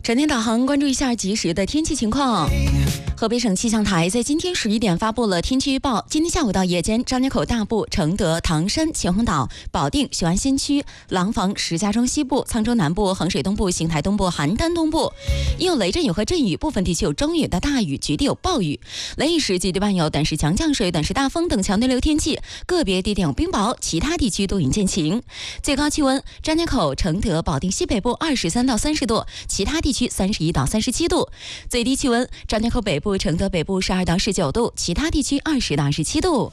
整点导航，关注一下即时的天气情况。河北省气象台在今天11点发布了天气预报。今天下午到夜间，张家口大部、承德、唐山、秦皇岛、保定、雄安新区、廊坊、石家庄西部、沧州南部、衡水东部、邢台东部、邯郸东部应有雷阵雨和阵雨，部分地区有中雨到大雨，局地有暴雨。雷雨时局地伴有短时强降水、短时大风等强对流天气，个别地点有冰雹，其他地区多云见晴。最高气温，张家口、承德、保定西北部23到30度，其他地区31到37度。最低气温，张家口北部、承德北部12到19度，其他地区20到27度。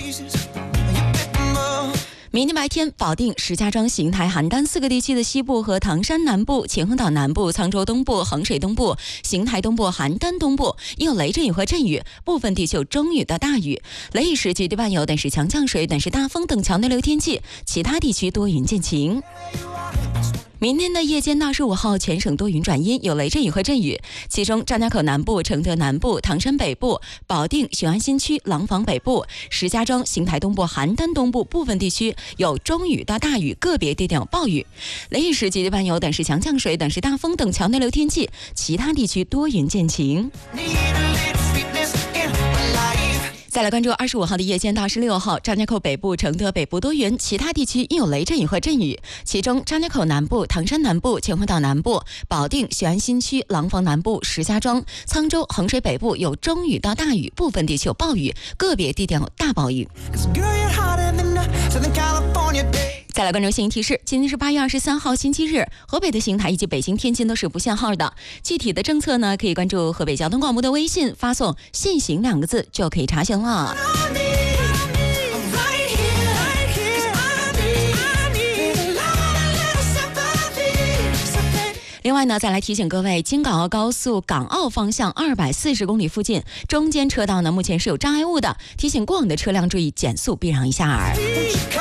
明天白天，保定、石家庄、邢台、邯郸4个地区的西部和唐山南部、秦皇岛南部、沧州东部、衡水东部、邢台东部、邯郸东部应有雷阵雨和阵雨，部分地区有中雨到大雨。雷雨时局地伴有短时强降水、短时大风等强对流天气，其他地区多云见晴。明天的夜间到15号，全省多云转阴，有雷阵雨和阵雨，其中张家口南部、承德南部、唐山北部、保定、雄安新区、廊坊北部、石家庄、邢台东部、邯郸东部部分地区有中雨到大雨，个别地点有暴雨。雷雨时局地伴有短时强降水、短时大风等强对流天气，其他地区多云见晴。再来关注25号的夜间到16号，张家口北部、承德北部多云，其他地区应有雷阵雨和阵雨，其中张家口南部、唐山南部、秦皇岛南部、保定、雄安新区、廊坊南部、石家庄、沧州、衡水北部有中雨到大雨，部分地区有暴雨，个别地点有大暴雨。再来关注新闻提示，今天是8月23号星期日，河北的邢台以及北京、天津都是不限号的。具体的政策呢，可以关注河北交通广播的微信，发送限行2个字就可以查询了。另外呢，再来提醒各位，京港澳高速港澳方向240公里附近，中间车道呢目前是有障碍物的，提醒过往的车辆注意减速避让一下。